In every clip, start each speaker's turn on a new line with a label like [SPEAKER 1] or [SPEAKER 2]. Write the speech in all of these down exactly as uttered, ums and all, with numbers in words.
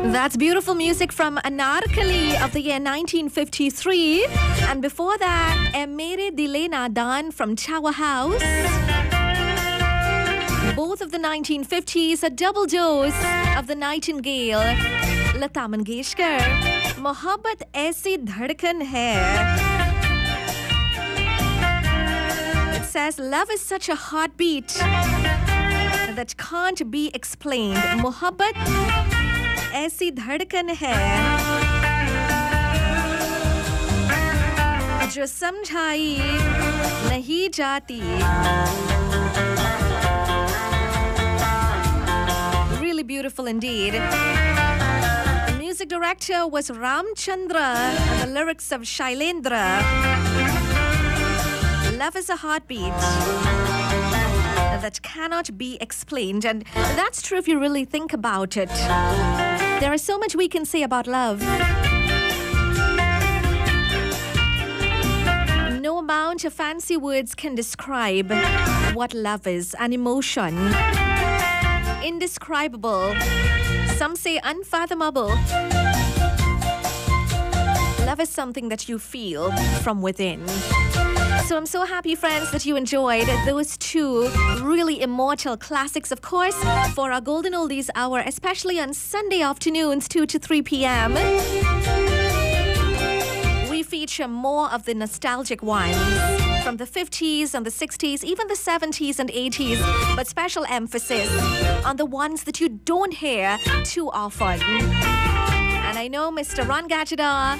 [SPEAKER 1] That's beautiful music from Anarkali of the year nineteen fifty-three. And before that, E Mere Dile Nadan from Tower House. Both of the nineteen fifties, a double dose of the Nightingale, Lata Mangeshkar. Mohabbat Aisi Dhadkan Hai. It says, love is such a heartbeat that can't be explained. Mohabbat Aisi Dhadkan Hai जो समझाई नहीं जाती. Really beautiful indeed. The music director was Ramchandra and the lyrics of Shailendra. Love is a heartbeat that cannot be explained, and that's true if you really think about it. There is so much we can say about love. No amount of fancy words can describe what love is. An emotion, indescribable, some say unfathomable. Love is something that you feel from within. So I'm so happy, friends, that you enjoyed those two really immortal classics, of course, for our Golden Oldies Hour, especially on Sunday afternoons, two to three p.m. We feature more of the nostalgic ones from the fifties and the sixties, even the seventies and eighties, but special emphasis on the ones that you don't hear too often. And I know Mister Ron Gajada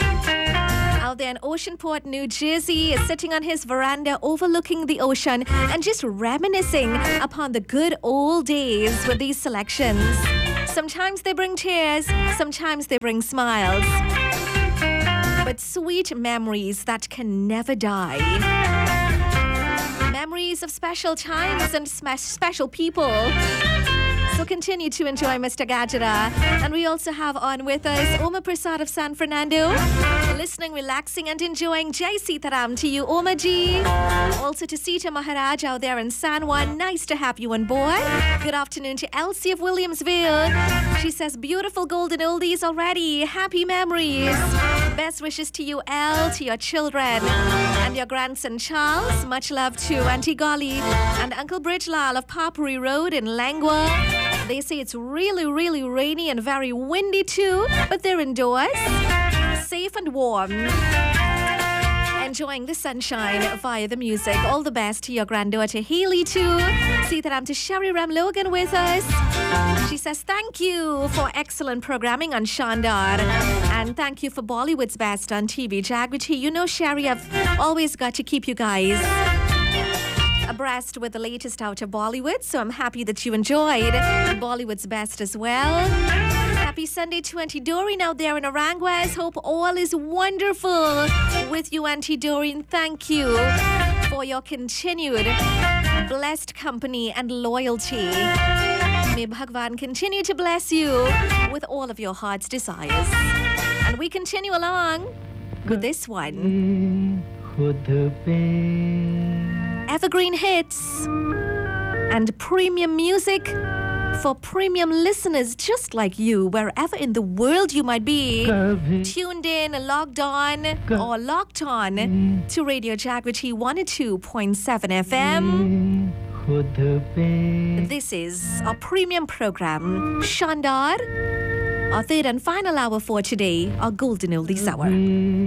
[SPEAKER 1] out there in Oceanport, New Jersey, is sitting on his veranda overlooking the ocean and just reminiscing upon the good old days with these selections. Sometimes they bring tears, sometimes they bring smiles, but sweet memories that can never die. Memories of special times and sm- special people. So continue to enjoy Mister Gajara. And we also have on with us Oma Prasad of San Fernando, listening, relaxing and enjoying. Jai Sitaram to you, Oma Ji. Also to Sita Maharaj out there in San Juan. Nice to have you on board. Good afternoon to Elsie of Williamsville. She says, beautiful golden oldies already. Happy memories. Best wishes to you, Elle, to your children and your grandson Charles. Much love to Auntie Golly and Uncle Bridgelal of Papuri Road in Langwa. They say it's really, really rainy and very windy too, but they're indoors, safe and warm, enjoying the sunshine via the music. All the best to your granddaughter Haley too. Sitaram to Sherry Ram Logan with us. She says thank you for excellent programming on Shandar, and thank you for Bollywood's best on T V Jagriti. You know, Sherry, I've always got to keep you guys abreast with the latest out of Bollywood, so I'm happy that you enjoyed Bollywood's best as well. Happy Sunday to Auntie Doreen out there in Aranguez. Hope all is wonderful with you, Auntie Doreen. Thank you for your continued blessed company and loyalty. May Bhagwan continue to bless you with all of your heart's desires. And we continue along with this one. Evergreen hits and premium music for premium listeners just like you, wherever in the world you might be, tuned in, logged on, or locked on to Radio Jagriti one oh two point seven F M. This is our premium program, Shandar, our third and final hour for today, our Golden Oldies Hour.